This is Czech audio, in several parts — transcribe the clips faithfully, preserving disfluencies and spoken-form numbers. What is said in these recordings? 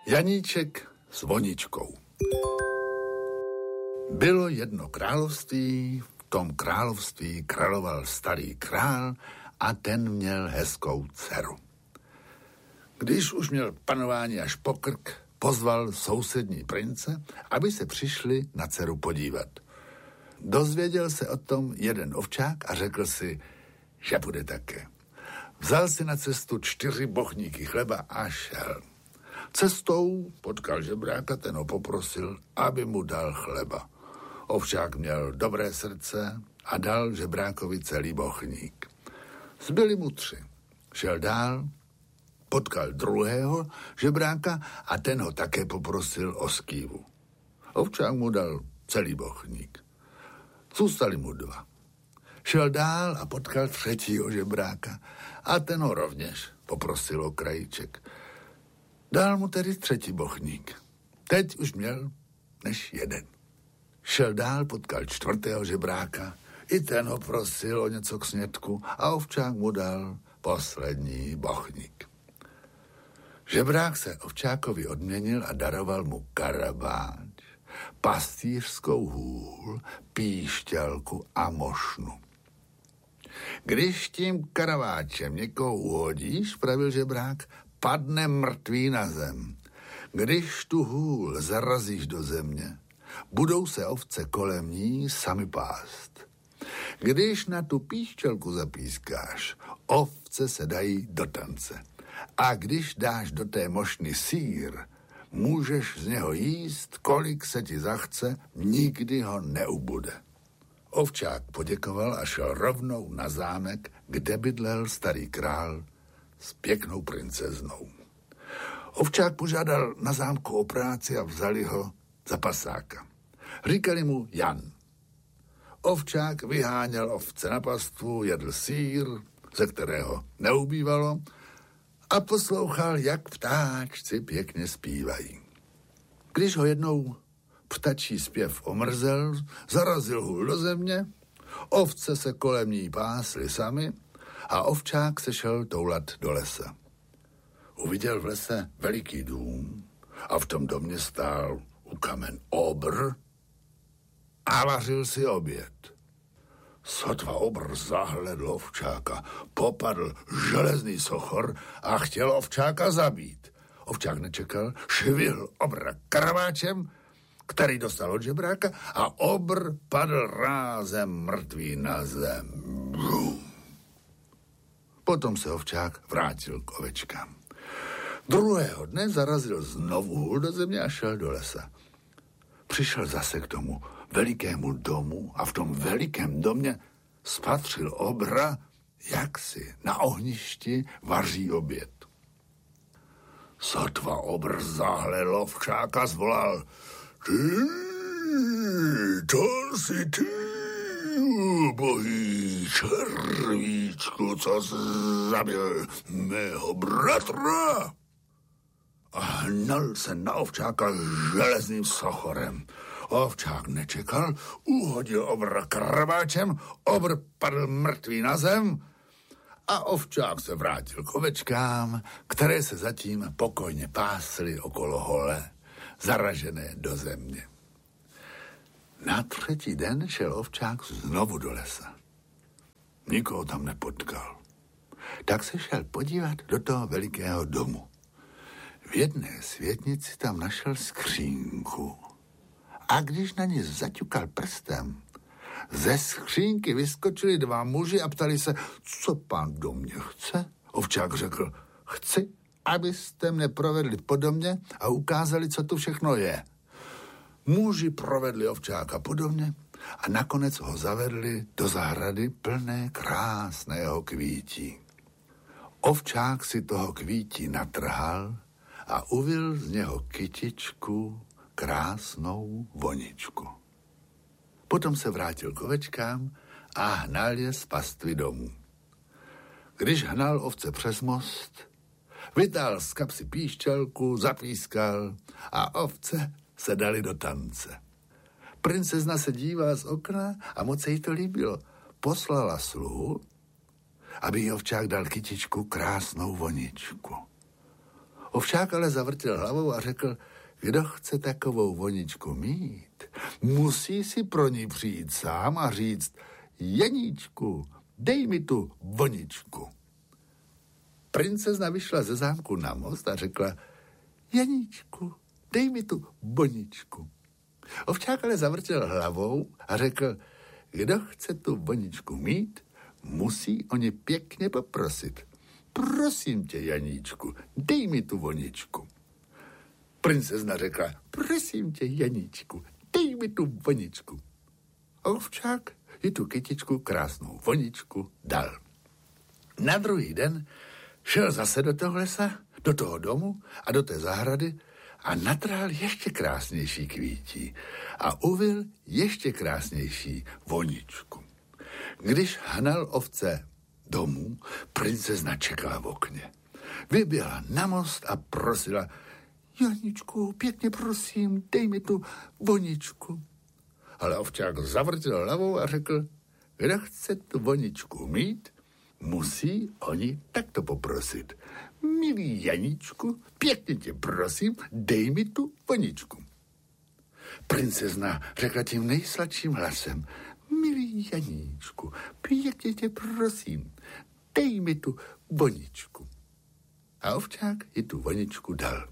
Janíček s voničkou. Bylo jedno království, v tom království královal starý král a ten měl hezkou dceru. Když už měl panování až po krk, pozval sousední prince, aby se přišli na dceru podívat. Dozvěděl se o tom jeden ovčák a řekl si, že bude také. Vzal si na cestu čtyři bochníky chleba a šel. Cestou potkal žebráka, ten ho poprosil, aby mu dal chleba. Ovčák měl dobré srdce a dal žebrákovi celý bochník. Zbyli mu tři. Šel dál, potkal druhého žebráka a ten ho také poprosil o skývu. Ovčák mu dal celý bochník. Zůstali mu dva. Šel dál a potkal třetího žebráka a ten ho rovněž poprosil o krajíček. Dal mu tedy třetí bochník. Teď už měl než jeden. Šel dál, potkal čtvrtého žebráka, i ten ho prosil o něco k snědku a ovčák mu dal poslední bochník. Žebrák se ovčákovi odměnil a daroval mu karabáč, pastýřskou hůl, píšťalku a mošnu. Když tím karaváčem někoho uhodíš, pravil žebrák, padne mrtvý na zem. Když tu hůl zarazíš do země, budou se ovce kolem ní sami pást. Když na tu píšťalku zapískáš, ovce se dají do tance. A když dáš do té mošny sýr, můžeš z něho jíst, kolik se ti zachce, nikdy ho neubude. Ovčák poděkoval a šel rovnou na zámek, kde bydlel starý král s pěknou princeznou. Ovčák požádal na zámku o práci a vzali ho za pasáka. Říkali mu Jan. Ovčák vyháněl ovce na pastvu, jedl sýr, ze kterého neubývalo, a poslouchal, jak ptáčci pěkně zpívají. Když ho jednou ptačí zpěv omrzel, zarazil hůl do země, ovce se kolem ní pásly sami a ovčák se šel toulat do lesa. Uviděl v lese veliký dům a v tom domě stál u kamen obr a vařil si oběd. Sotva obr zahledl ovčáka, popadl železný sochor a chtěl ovčáka zabít. Ovčák nečekal, švihl obra karaváčem, který dostal od žebráka, a obr padl rázem mrtvý na zem. Potom se ovčák vrátil k ovečkám. Druhého dne zarazil znovu hůl do země a šel do lesa. Přišel zase k tomu velikému domu a v tom velikém domě spatřil obra, jak si na ohništi vaří oběd. Sotva obr zahledl ovčáka, zvolal: Ty, to jsi ty, bohý červíčku, co jsi zabil mého bratra. A hnal se na ovčáka železným sochorem. Ovčák nečekal, uhodil obra karaváčem, obr padl mrtvý na zem a ovčák se vrátil k ovečkám, které se zatím pokojně pásly okolo hole, zaražené do země. Na třetí den šel ovčák znovu do lesa. Nikoho tam nepotkal. Tak se šel podívat do toho velikého domu. V jedné světnici tam našel skřínku. A když na ní zaťukal prstem, ze skřínky vyskočili dva muži a ptali se, co pán do mě chce? Ovčák řekl: chci, abyste mne provedli po domě a ukázali, co tu všechno je. Muži provedli ovčáka po domě a nakonec ho zavedli do zahrady plné krásného kvítí. Ovčák si toho kvítí natrhal a uvil z něho kytičku, krásnou voničku. Potom se vrátil k ovečkám a hnal je z pastvy domů. Když hnal ovce přes most, vytáhl z kapsy píšťalku, zapískal a ovce se dali do tance. Princezna se dívá z okna a moc se jí to líbilo. Poslala sluhu, aby jí ovčák dal kytičku, krásnou voničku. Ovčák ale zavrtěl hlavou a řekl, kdo chce takovou voničku mít, musí si pro ní přijít sám a říct, Janíčku, dej mi tu voničku. Princezna vyšla ze zámku na most a řekla, Janíčku, dej mi tu voničku. Ovčák ale zavrtěl hlavou a řekl, kdo chce tu voničku mít, musí o ně pěkně poprosit. Prosím tě, Janíčku, dej mi tu voničku. Princezna řekla, prosím tě, Janíčku, dej mi tu voničku. Ovčák i tu kytičku krásnou voničku dal. Na druhý den šel zase do toho lesa, do toho domu a do té zahrady a natrhal ještě krásnější kvítí a uvil ještě krásnější voničku. Když hnal ovce domů, princezna čekala v okně. Vyběhla na most a prosila, Janíčku, pěkně prosím, dej mi tu voničku. Ale ovčák zavrtěl hlavou a řekl, kdo chce tu voničku mít, musí o ní takto poprosit. Milý Janíčku, pěkně tě prosím, dej mi tu voničku. Princezna řekla tím nejsladším hlasem, milý Janíčku, pěkně tě prosím, dej mi tu voničku. A ovčák i tu voničku dal.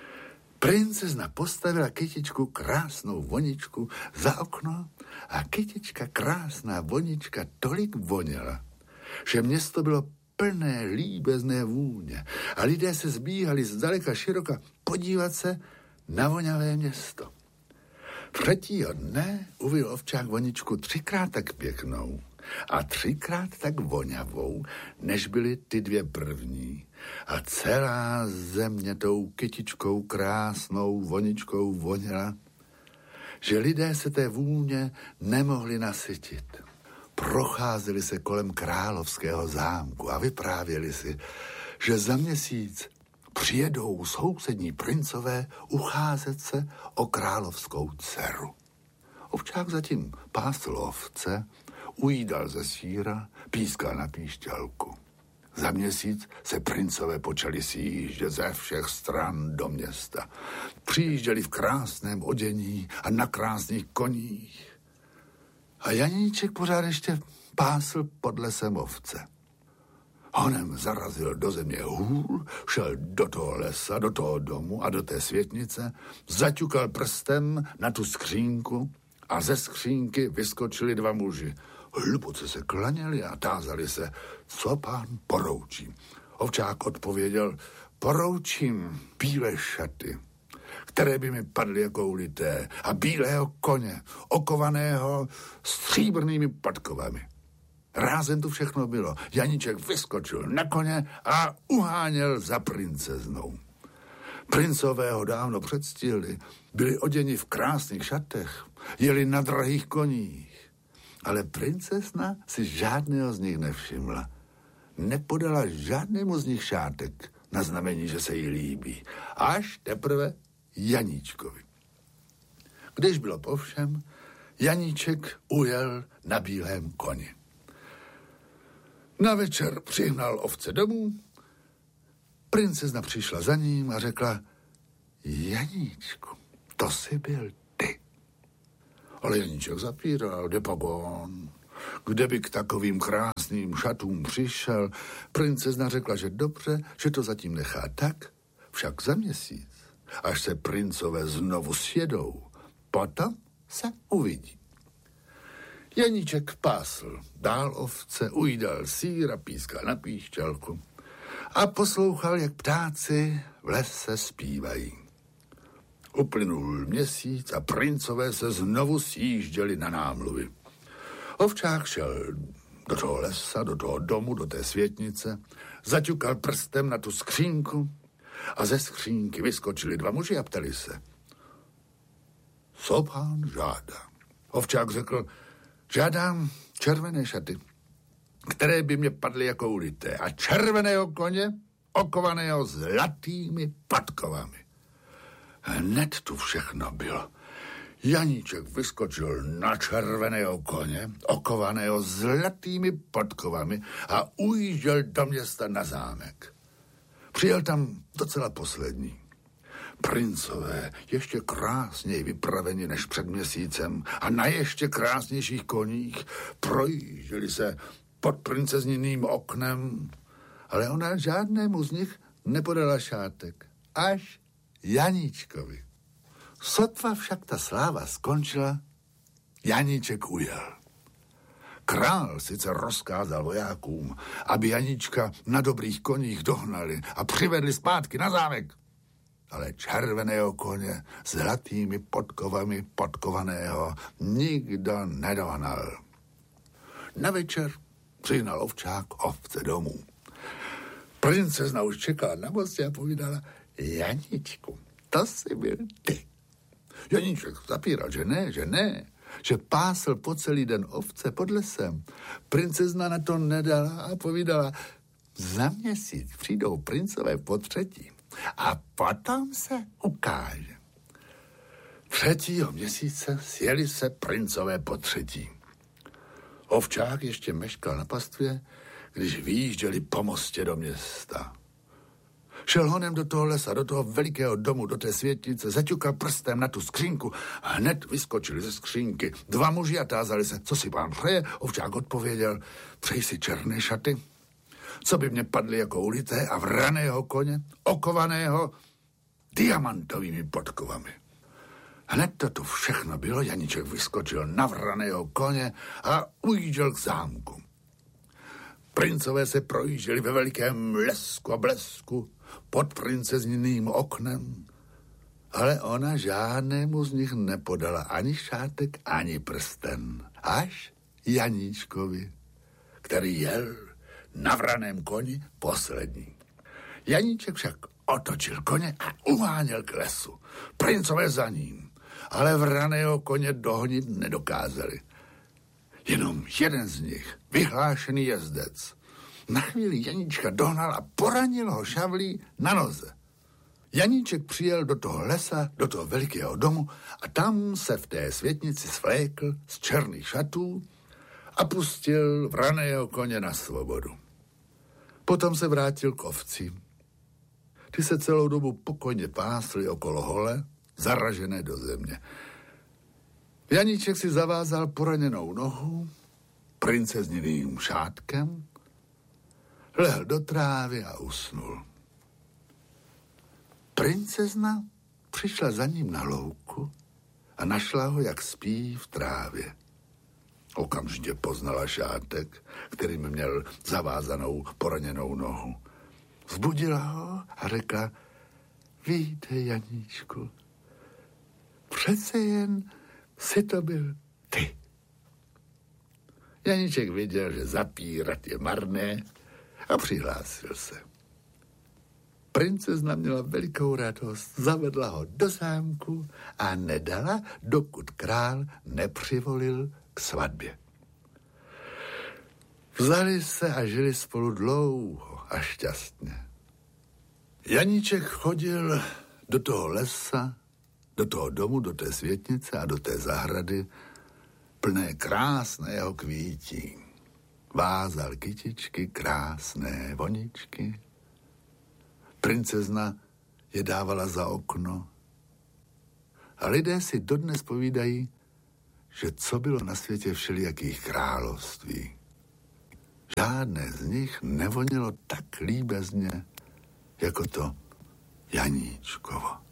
Princezna postavila kytičku krásnou voničku za okno a kytička krásná vonička tolik voněla, že město bylo plné líbezné vůně a lidé se zbíhali zdaleka široka podívat se na voňavé město. Třetího dne uvil ovčák voničku třikrát tak pěknou a třikrát tak voňavou, než byly ty dvě první. A celá země tou kytičkou krásnou voničkou voněla, že lidé se té vůně nemohli nasytit. Procházeli se kolem královského zámku a vyprávěli si, že za měsíc přijedou sousední princové ucházet se o královskou dceru. Ovčák zatím pásl ovce, ujídal ze sýra, pískal na píšťalku. Za měsíc se princové počali sjíždět ze všech stran do města. Přijížděli v krásném odění a na krásných koních. A Janíček pořád ještě pásl pod lesem ovce. Honem zarazil do země hůl, šel do toho lesa, do toho domu a do té světnice, zaťukal prstem na tu skřínku a ze skřínky vyskočili dva muži. Hluboce se klaněli a tázali se, co pán poroučí. Ovčák odpověděl, poroučím bílé šaty, které by mi padly jako ulité, a bílého koně, okovaného stříbrnými podkovami. Rázem tu všechno bylo. Janíček vyskočil na koně a uháněl za princeznou. Princové ho dávno předstihli, byli oděni v krásných šatech, jeli na drahých koních. Ale princezna si žádného z nich nevšimla. Nepodala žádnému z nich šátek na znamení, že se jí líbí. Až teprve Janíčkovi. Když bylo po všem, Janíček ujel na bílém koni. Na večer přihnal ovce domů, princezna přišla za ním a řekla, Janíčku, to jsi byl ty. Ale Janíček zapíral, kde pak on, kde by k takovým krásným šatům přišel. Princezna řekla, že dobře, že to zatím nechá tak, však za měsíc, až se princové znovu sjedou, potom se uvidí. Janíček pásl dál ovce, ujídal sýr a pískal na píšťalku a poslouchal, jak ptáci v lese zpívají. Uplynul měsíc a princové se znovu sjížděli na námluvy. Ovčák šel do toho lesa, do toho domu, do té světnice, zaťukal prstem na tu skřínku a ze skřínky vyskočili dva muži a ptali se. Co pán žádá? Ovčák řekl, žádám červené šaty, které by mě padly jako ulité, a červeného koně, okovaného zlatými podkovami. Hned tu všechno bylo. Janíček vyskočil na červeného koně, okovaného zlatými podkovami, a ujížděl do města na zámek. Přijel tam docela poslední. Princové, ještě krásněji vypraveni než před měsícem a na ještě krásnějších koních, projížděli se pod princezniným oknem, ale ona žádnému z nich nepodala šátek, až Janíčkovi. Sotva však ta sláva skončila, Janíček ujel. Král sice rozkázal vojákům, aby Janíčka na dobrých koních dohnali a přivedli zpátky na zámek, ale červeného koně s zlatými podkovami podkovaného nikdo nedohnal. Na večer přihnal ovčák ovce domů. Princezna už čekala na mostě a povídala: Janíčku, to jsi byl ty. Janíček zapíral, že ne, že ne, že pásl po celý den ovce pod lesem. Princezna na to nedala a povídala: za měsíc přijdou princové po třetí a potom se ukáže. Třetího měsíce sjeli se princové po třetí. Ovčák ještě meškal na pastvě, když vyjížděli po mostě do města. Šel honem do toho lesa, do toho velikého domu, do té světnice, zaťukal prstem na tu skřínku a hned vyskočili ze skřínky. Dva muži a tázali se: co si pán přeje? Ovčák odpověděl: přeji si černé šaty, co by mě padly jako ulité, a vraného koně, okovaného diamantovými podkovami. Hned to tu všechno bylo, Janíček vyskočil na vraného koně a ujížděl k zámku. Princové se projížděli ve velikém lesku a blesku pod princezniným oknem, ale ona žádnému z nich nepodala ani šátek, ani prsten, až Janíčkovi, který jel na vraném koni poslední. Janíček však otočil koně a uháněl k lesu. Princové za ním, ale vraného koně dohonit nedokázali. Jenom jeden z nich, vyhlášený jezdec, na chvíli Janíčka dohnal a poranil ho šavlí na noze. Janíček přijel do toho lesa, do toho velikého domu a tam se v té světnici svlékl z černých šatů a pustil vraného koně na svobodu. Potom se vrátil k ovcím. Ty se celou dobu pokojně pásly okolo hole, zaražené do země. Janíček si zavázal poraněnou nohu princezniným šátkem, lehl do trávy a usnul. Princezna přišla za ním na louku a našla ho, jak spí v trávě. Okamžitě poznala šátek, kterým měl zavázanou poraněnou nohu. Vzbudila ho a řekla: vítej, Janíčku, přece jen jsi to byl ty. Janíček viděl, že zapírat je marné a přihlásil se. Princezna měla velikou radost, zavedla ho do zámku a nedala, dokud král nepřivolil k svatbě. Vzali se a žili spolu dlouho a šťastně. Janíček chodil do toho lesa, do toho domu, do té světnice a do té zahrady plné krásného kvítí. Vázal kytičky, krásné voničky. Princezna je dávala za okno. A lidé si dodnes povídají, že co bylo na světě všelijakých království. Žádné z nich nevonilo tak líbezně, jako to Janíčkovo.